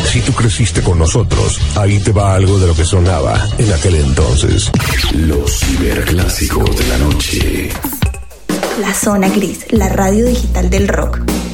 Si tú creciste con nosotros, ahí te va algo de lo que sonaba en aquel entonces. Los ciberclásicos de la noche. La Zona Gris, la radio digital del rock.